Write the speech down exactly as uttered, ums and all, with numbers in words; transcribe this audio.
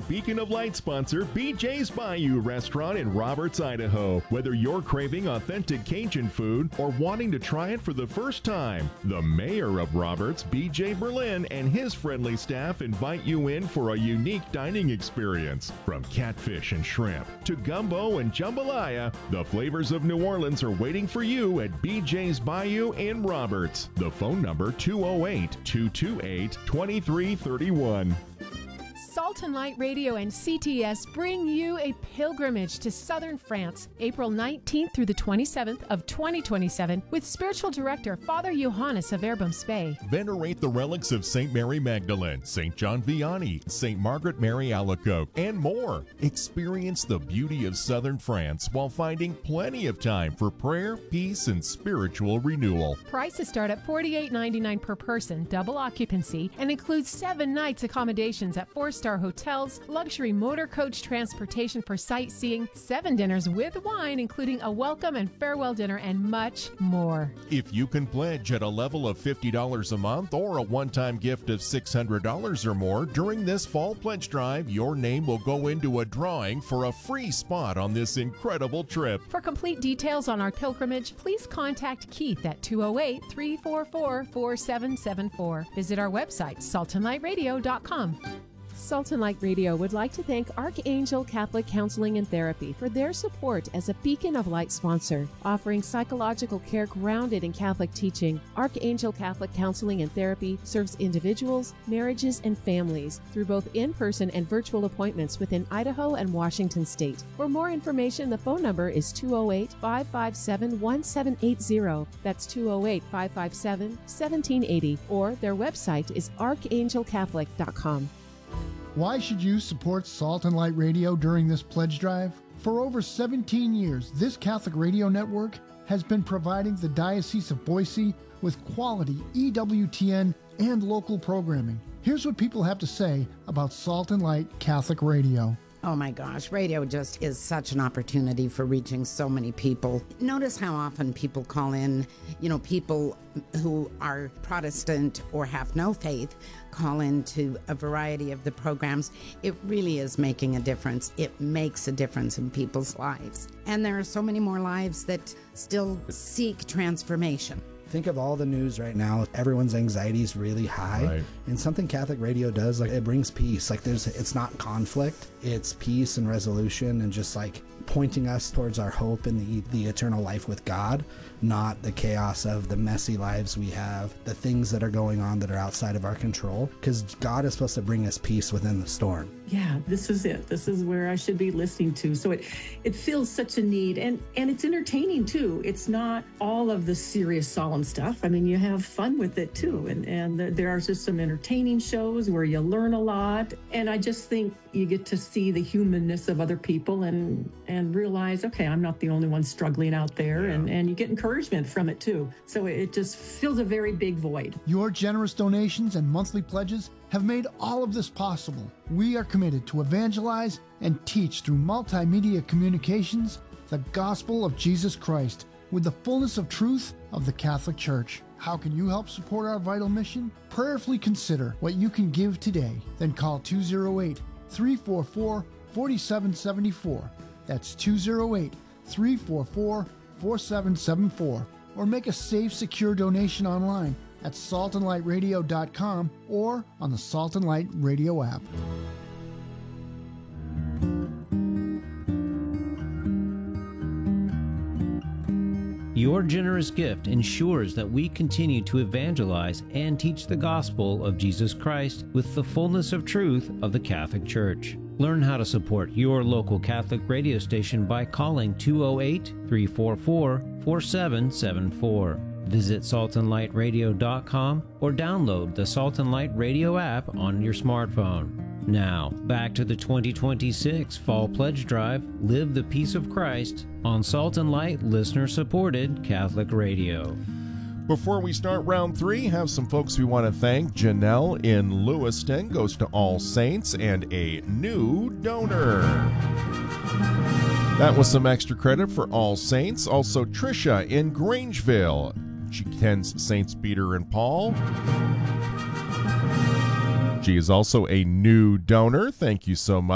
Beacon of Light sponsor, B J's Bayou Restaurant in Roberts, Idaho. Whether you're craving authentic Cajun food or wanting to try it for the first time, the mayor of Roberts, B J Berlin, and his friendly staff invite you in for a unique dining experience. From catfish and shrimp to gumbo and jambalaya, the flavors of New Orleans are waiting for you at B J's Bayou in Roberts. The phone number two oh eight, two two eight, two three three one. Salt and Light Radio and C T S bring you a pilgrimage to southern France, April nineteenth through the twenty-seventh of twenty twenty-seven, with spiritual director Father Johannes of Erboom-Spey. Venerate the relics of Saint Mary Magdalene, Saint John Vianney, Saint Margaret Mary Alacoque, and more. Experience the beauty of southern France while finding plenty of time for prayer, peace, and spiritual renewal. Prices start at forty-eight ninety-nine per person, double occupancy, and includes seven nights accommodations at four-star hotels, luxury motor coach transportation for sightseeing, seven dinners with wine, including a welcome and farewell dinner, and much more. If you can pledge at a level of fifty dollars a month or a one-time gift of six hundred dollars or more during this fall pledge drive, your name will go into a drawing for a free spot on this incredible trip. For complete details on our pilgrimage, please contact Keith at two oh eight, three four four, four seven seven four. Visit our website, salt and light radio dot com. Salt and Light Radio would like to thank Archangel Catholic Counseling and Therapy for their support as a Beacon of Light sponsor. Offering psychological care grounded in Catholic teaching, Archangel Catholic Counseling and Therapy serves individuals, marriages, and families through both in-person and virtual appointments within Idaho and Washington State. For more information, the phone number is two oh eight, five five seven, one seven eight zero. That's two oh eight, five five seven, one seven eight zero, or their website is archangel catholic dot com. Why should you support Salt and Light Radio during this pledge drive? For over seventeen years, this Catholic radio network has been providing the Diocese of Boise with quality E W T N and local programming. Here's what people have to say about Salt and Light Catholic Radio. Oh my gosh, radio just is such an opportunity for reaching so many people. Notice how often people call in, you know, people who are Protestant or have no faith call into a variety of the programs. It really is making a difference. It makes a difference in people's lives. And there are so many more lives that still seek transformation. Think of all the news right now. Everyone's anxiety is really high. Right. And something Catholic radio does, like, it brings peace. Like, there's, it's not conflict. It's peace and resolution and just like pointing us towards our hope in the, the eternal life with God, not the chaos of the messy lives we have, the things that are going on that are outside of our control, because God is supposed to bring us peace within the storm. Yeah, this is it. This is where I should be listening to. So it it fills such a need, and and it's entertaining too. It's not all of the serious, solemn stuff. I mean, you have fun with it too, and and there are just some entertaining shows where you learn a lot. And I just think you get to see the humanness of other people and and realize, okay, I'm not the only one struggling out there, yeah. and and you get encouragement from it too. So it just fills a very big void. Your generous donations and monthly pledges have made all of this possible. We are committed to evangelize and teach through multimedia communications the gospel of Jesus Christ with the fullness of truth of the Catholic Church. How can you help support our vital mission? Prayerfully consider what you can give today. Then call two oh eight, three four four, four seven seven four. That's two oh eight, three four four, four seven seven four. Or make a safe, secure donation online at salt and light radio dot com or on the Salt and Light Radio app. Your generous gift ensures that we continue to evangelize and teach the gospel of Jesus Christ with the fullness of truth of the Catholic Church. Learn how to support your local Catholic radio station by calling two oh eight, three four four, four seven seven four. Visit salt and light radio dot com or download the Salt and Light Radio app on your smartphone. Now, back to the twenty twenty-six Fall Pledge Drive, Live the Peace of Christ on Salt and Light listener-supported Catholic Radio. Before we start round three, have some folks we want to thank. Janelle in Lewiston goes to All Saints and a new donor. That was some extra credit for All Saints. Also, Tricia in Grangeville. She attends Saints Peter and Paul. She is also a new donor. Thank you so much.